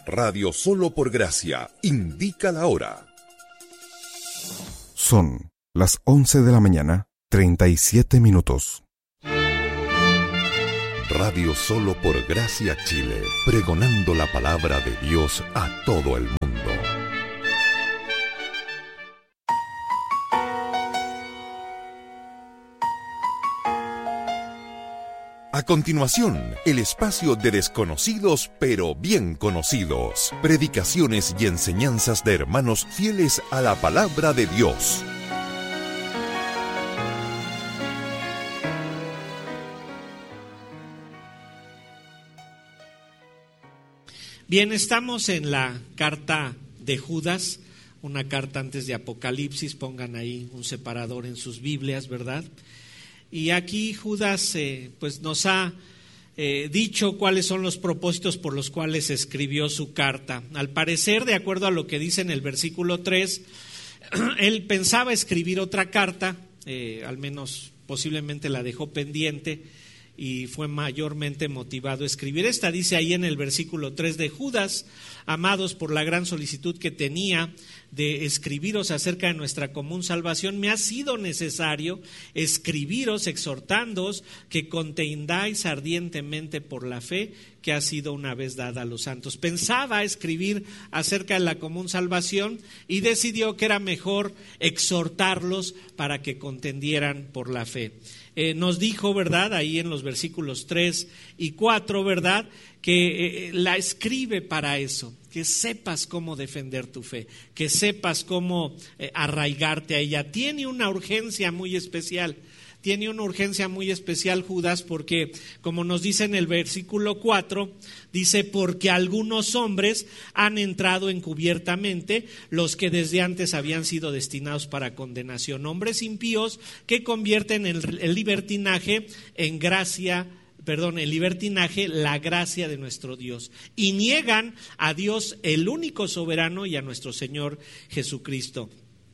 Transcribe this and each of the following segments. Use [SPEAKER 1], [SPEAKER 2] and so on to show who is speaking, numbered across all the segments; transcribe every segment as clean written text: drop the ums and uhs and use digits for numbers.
[SPEAKER 1] Radio Solo por Gracia indica la hora.
[SPEAKER 2] Son las 11 de la mañana, 37 minutos.
[SPEAKER 1] Radio Solo por Gracia Chile, pregonando la palabra de Dios a todo el mundo. A continuación, el espacio de desconocidos pero bien conocidos. Predicaciones y enseñanzas de hermanos fieles a la palabra de Dios.
[SPEAKER 3] Bien, estamos en la carta de Judas, una carta antes de Apocalipsis. Pongan ahí un separador en sus Biblias, ¿verdad? Y aquí Judas pues nos ha dicho cuáles son los propósitos por los cuales escribió su carta. Al parecer, de acuerdo a lo que dice en el versículo 3, él pensaba escribir otra carta, al menos posiblemente la dejó pendiente y fue mayormente motivado a escribir esta. Dice ahí en el versículo 3 de Judas: amados, por la gran solicitud que tenía de escribiros acerca de nuestra común salvación, me ha sido necesario escribiros exhortándoos que contendáis ardientemente por la fe que ha sido una vez dada a los santos. Pensaba escribir acerca de la común salvación y decidió que era mejor exhortarlos para que contendieran por la fe. Nos dijo, ¿verdad?, ahí en los versículos 3 y 4, ¿verdad?, que la escribe para eso, que sepas cómo defender tu fe, que sepas cómo arraigarte a ella. Tiene una urgencia muy especial. Tiene una urgencia muy especial Judas porque, como nos dice en el versículo 4, dice: porque algunos hombres han entrado encubiertamente, los que desde antes habían sido destinados para condenación, hombres impíos que convierten el libertinaje en gracia, el libertinaje, la gracia de nuestro Dios, y niegan a Dios el único soberano y a nuestro Señor Jesucristo.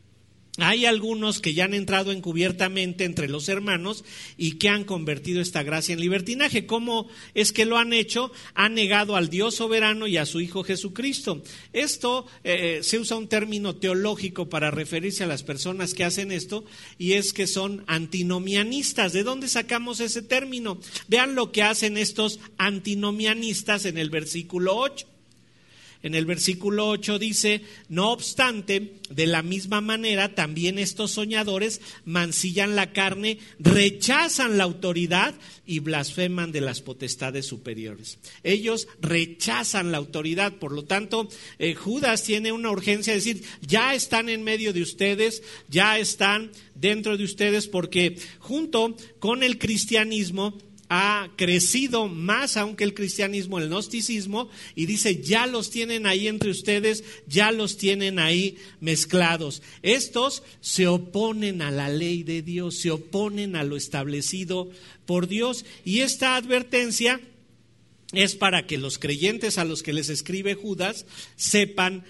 [SPEAKER 3] Hay algunos que ya han entrado encubiertamente entre los hermanos y que han convertido esta gracia en libertinaje. ¿Cómo es que lo han hecho? Han negado al Dios soberano y a su Hijo Jesucristo. Esto se usa un término teológico para referirse a las personas que hacen esto, y es que son antinomianistas. ¿De dónde sacamos ese término? Vean lo que hacen estos antinomianistas en el versículo 8. En el versículo 8 dice: no obstante, de la misma manera también estos soñadores mancillan la carne, rechazan la autoridad y blasfeman de las potestades superiores. Ellos rechazan la autoridad. Por lo tanto, Judas tiene una urgencia de decir: ya están en medio de ustedes, ya están dentro de ustedes, porque junto con el cristianismo ha crecido más aún que el cristianismo, el gnosticismo, y dice: ya los tienen ahí entre ustedes, ya los tienen ahí mezclados. Estos se oponen a la ley de Dios, se oponen a lo establecido por Dios, y esta advertencia es para que los creyentes a los que les escribe Judas sepan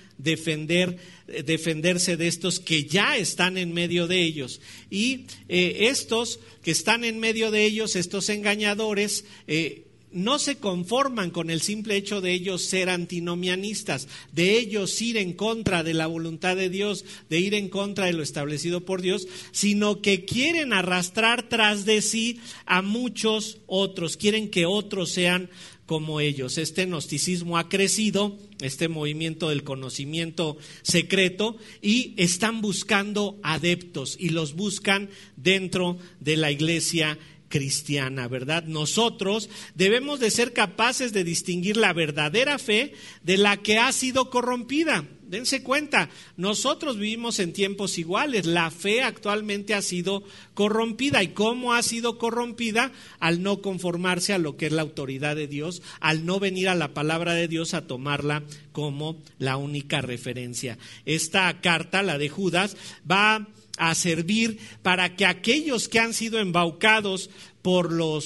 [SPEAKER 3] defenderse de estos que ya están en medio de ellos. Y estos que están en medio de ellos, estos engañadores, no se conforman con el simple hecho de ellos ser antinomianistas, de ellos ir en contra de la voluntad de Dios, de ir en contra de lo establecido por Dios, sino que quieren arrastrar tras de sí a muchos otros, quieren que otros sean como ellos. Este gnosticismo ha crecido, este movimiento del conocimiento secreto, y están buscando adeptos, y los buscan dentro de la iglesia cristiana, ¿verdad? Nosotros debemos de ser capaces de distinguir la verdadera fe de la que ha sido corrompida. Dense cuenta, nosotros vivimos en tiempos iguales. La fe actualmente ha sido corrompida. ¿Y cómo ha sido corrompida? Al no conformarse a lo que es la autoridad de Dios, al no venir a la palabra de Dios a tomarla como la única referencia. Esta carta, la de Judas, va a servir para que aquellos que han sido embaucados por los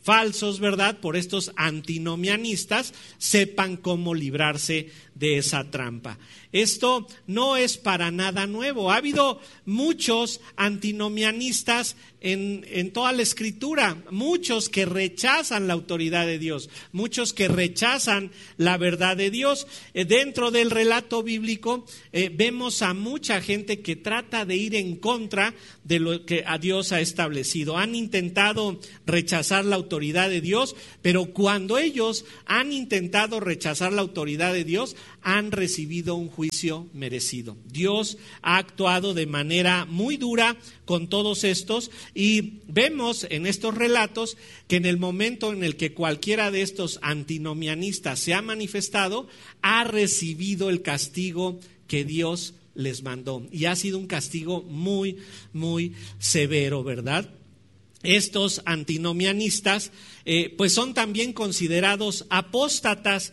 [SPEAKER 3] falsos, ¿verdad?, por estos antinomianistas, sepan cómo librarse de esa trampa. Esto no es para nada nuevo. Ha habido muchos antinomianistas en toda la Escritura, muchos que rechazan la autoridad de Dios, muchos que rechazan la verdad de Dios. Dentro del relato bíblico vemos a mucha gente que trata de ir en contra de lo que a Dios ha establecido. Han intentado rechazar la autoridad de Dios, pero cuando ellos han intentado rechazar la autoridad de Dios, han recibido un juicio merecido. Dios ha actuado de manera muy dura con todos estos, y vemos en estos relatos que en el momento en el que cualquiera de estos antinomianistas se ha manifestado, ha recibido el castigo que Dios les mandó, y ha sido un castigo muy, muy severo, ¿verdad? Estos antinomianistas pues son también considerados apóstatas,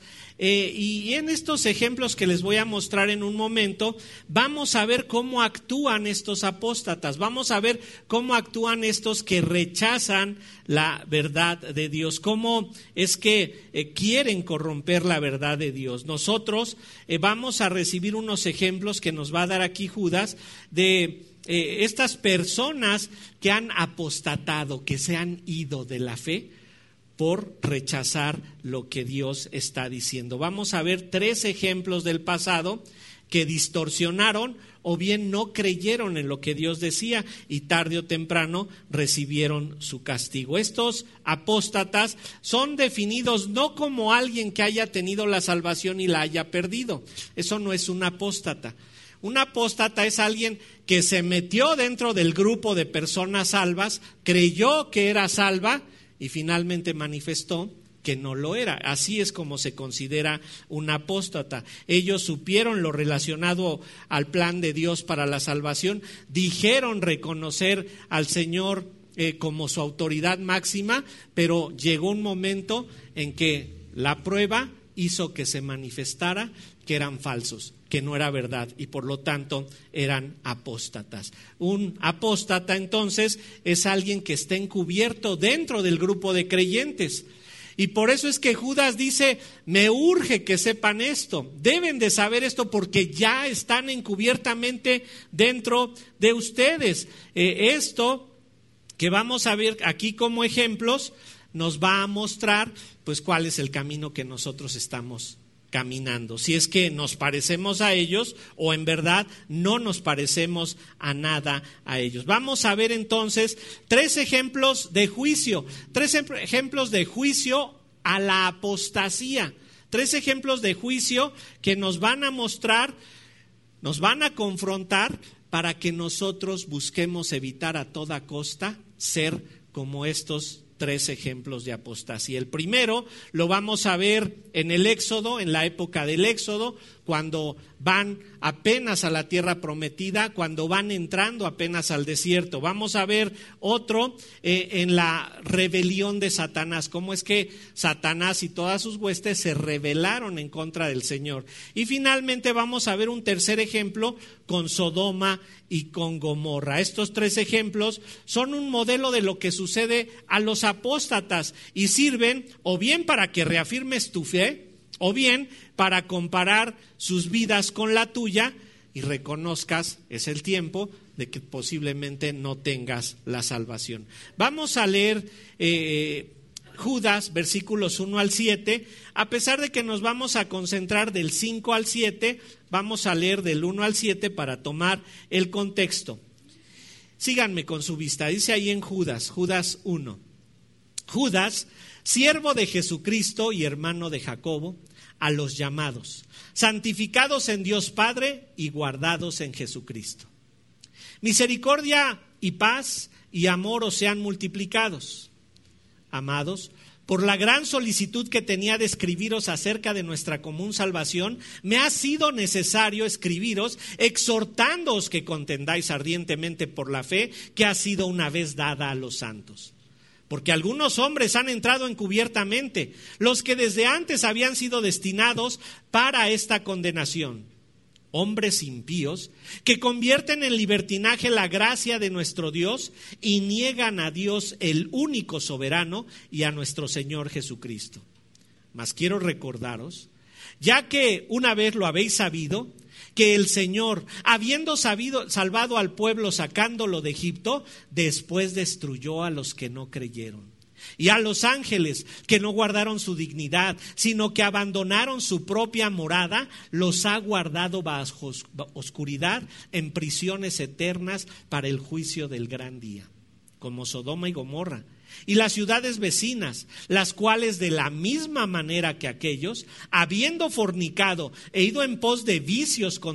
[SPEAKER 3] y en estos ejemplos que les voy a mostrar en un momento, vamos a ver cómo actúan estos apóstatas, vamos a ver cómo actúan estos que rechazan la verdad de Dios, cómo es que quieren corromper la verdad de Dios. Nosotros vamos a recibir unos ejemplos que nos va a dar aquí Judas de estas personas que han apostatado, que se han ido de la fe por rechazar lo que Dios está diciendo. Vamos a ver 3 ejemplos del pasado que distorsionaron o bien no creyeron en lo que Dios decía, y tarde o temprano recibieron su castigo. Estos apóstatas son definidos no como alguien que haya tenido la salvación y la haya perdido. Eso no es un apóstata. Un apóstata es alguien que se metió dentro del grupo de personas salvas, creyó que era salva y finalmente manifestó que no lo era. Así es como se considera un apóstata. Ellos supieron lo relacionado al plan de Dios para la salvación, dijeron reconocer al Señor como su autoridad máxima, pero llegó un momento en que la prueba hizo que se manifestara que eran falsos, que no era verdad, y por lo tanto eran apóstatas. Un apóstata entonces es alguien que está encubierto dentro del grupo de creyentes, y por eso es que Judas dice: me urge que sepan esto, deben de saber esto porque ya están encubiertamente dentro de ustedes. Esto que vamos a ver aquí como ejemplos nos va a mostrar pues cuál es el camino que nosotros estamos caminando, si es que nos parecemos a ellos o en verdad no nos parecemos a nada a ellos. Vamos a ver entonces 3 ejemplos de juicio, 3 ejemplos de juicio a la apostasía, 3 ejemplos de juicio que nos van a mostrar, nos van a confrontar para que nosotros busquemos evitar a toda costa ser como estos 3 ejemplos de apostasía. El primero lo vamos a ver en el Éxodo, en la época del Éxodo, cuando van apenas a la tierra prometida, cuando van entrando apenas al desierto. Vamos a ver otro en la rebelión de Satanás, cómo es que Satanás y todas sus huestes se rebelaron en contra del Señor. Y finalmente vamos a ver un tercer ejemplo con Sodoma y con Gomorra. Estos 3 ejemplos son un modelo de lo que sucede a los apóstatas y sirven o bien para que reafirmes tu fe, o bien para comparar sus vidas con la tuya y reconozcas, es el tiempo de que posiblemente no tengas la salvación. Vamos a leer Judas, versículos 1 al 7, a pesar de que nos vamos a concentrar del 5 al 7, vamos a leer del 1 al 7 para tomar el contexto. Síganme con su vista, dice ahí en Judas 1. Judas, siervo de Jesucristo y hermano de Jacobo, a los llamados, santificados en Dios Padre y guardados en Jesucristo. Misericordia y paz y amor os sean multiplicados. Amados, por la gran solicitud que tenía de escribiros acerca de nuestra común salvación, me ha sido necesario escribiros exhortándoos que contendáis ardientemente por la fe que ha sido una vez dada a los santos. Porque algunos hombres han entrado encubiertamente, los que desde antes habían sido destinados para esta condenación. hombres impíos, que convierten en libertinaje la gracia de nuestro Dios y niegan a Dios el único soberano y a nuestro Señor Jesucristo. Mas quiero recordaros, ya que una vez lo habéis sabido, que el Señor, habiendo salvado al pueblo sacándolo de Egipto, después destruyó a los que no creyeron. Y a los ángeles que no guardaron su dignidad, sino que abandonaron su propia morada, los ha guardado bajo oscuridad en prisiones eternas para el juicio del gran día, como Sodoma y Gomorra, y las ciudades vecinas, las cuales de la misma manera que aquellos, habiendo fornicado e ido en pos de vicios